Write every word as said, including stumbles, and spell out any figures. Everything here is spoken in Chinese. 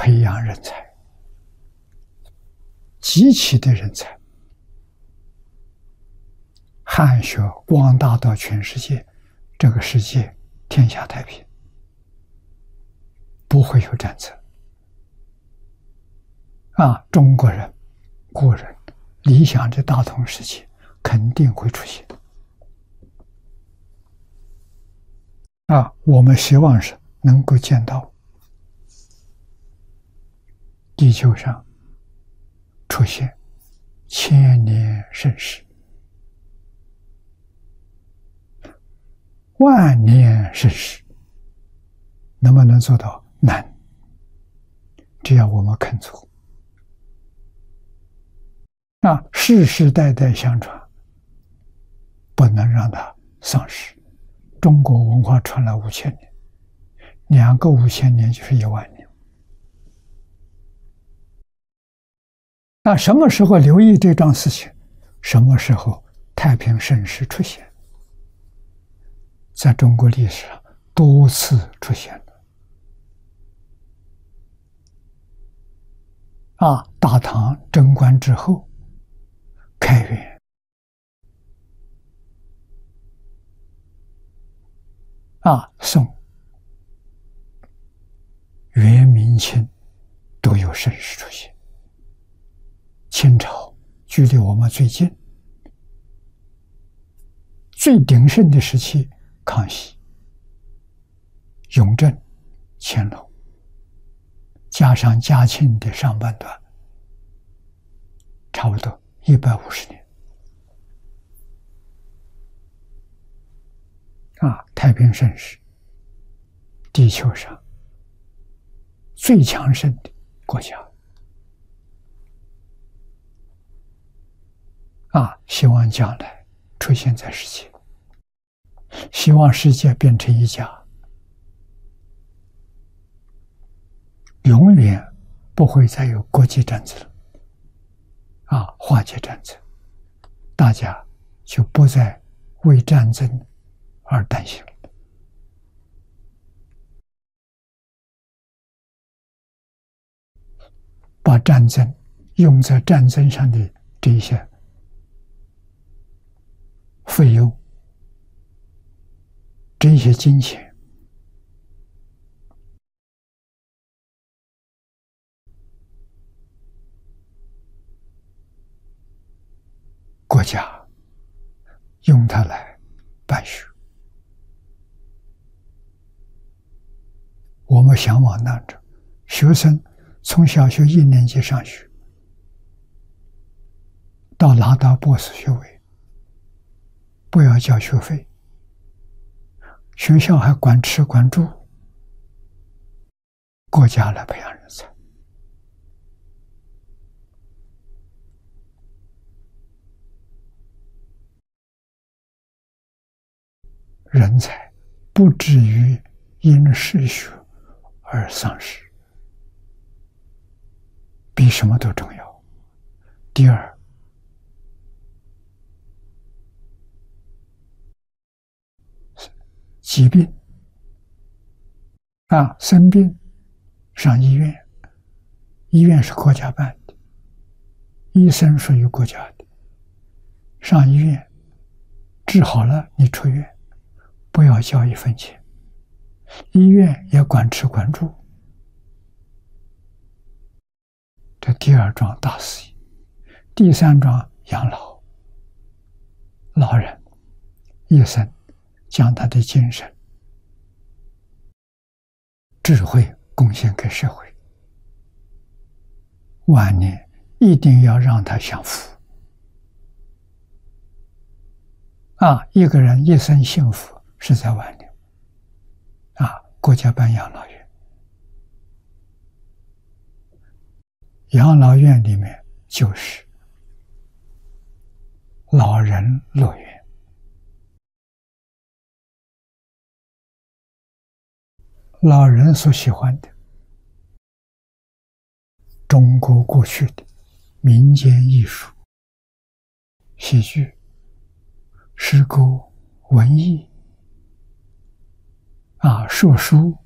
培养人才，极其的人才。汉学广大到全世界，这个世界天下太平，不会有战争。啊，中国人、古人理想的大同世界肯定会出现。啊，我们希望是能够见到地球上出现千年盛世、万年盛世，能不能做到？难。只要我们肯做，那世世代代相传，不能让它丧失。中国文化传了五千年，两个五千年就是一万年。那什么时候留意这桩事情？什么时候太平盛世出现？在中国历史上多次出现了。啊，大唐贞观之后，开元，啊，宋、元、明清都有盛世出现。清朝距离我们最近，最鼎盛的时期，康熙、雍正、乾隆，加上嘉庆的上半段，差不多一百五十年。啊，太平盛世，地球上最强盛的国家。啊，希望将来出现在世界，希望世界变成一家，永远不会再有国际战争了。啊，化解战争，大家就不再为战争而担心了。把战争用在战争上的这些费用、这些金钱，国家用它来办学。我们向往那种学生从小学一年级上学，到拿到博士学位，不要交学费，学校还管吃管住，国家来培养人才。人才不至于因世学而丧失，比什么都重要。第二，疾病啊，生病上医院，医院是国家办的，医生属于国家的，上医院治好了你出院，不要交一分钱，医院也管吃管住。这第二桩大事业。第三桩养老，老人一生将他的精神、智慧贡献给社会，晚年一定要让他享福。啊，一个人一生幸福是在晚年。啊，国家办养老院，养老院里面就是老人乐园。老人所喜欢的中国过去的民间艺术、戏剧、诗歌、文艺啊，说书